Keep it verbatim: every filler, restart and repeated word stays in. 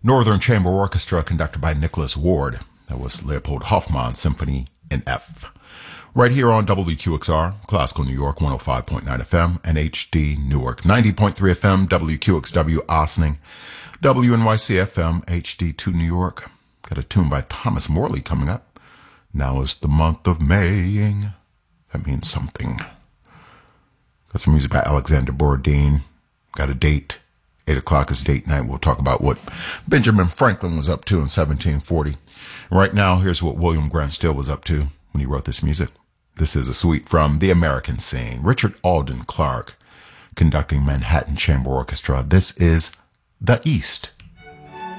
Northern Chamber Orchestra conducted by Nicholas Ward. That was Leopold Hoffmann Symphony in F. Right here on W Q X R, Classical New York one oh five point nine F M, and H D Newark ninety point three F M, W Q X W Ossining, W N Y C F M, H D two New York. Got a tune by Thomas Morley coming up. Now is the month of Maying. That means something. Got some music by Alexander Borodin. Got a date. Eight o'clock is date night. We'll talk about what Benjamin Franklin was up to in seventeen forty. Right now, here's what William Grant Still was up to when he wrote this music. This is a suite from The American Scene. Richard Alden Clark conducting Manhattan Chamber Orchestra. This is The East.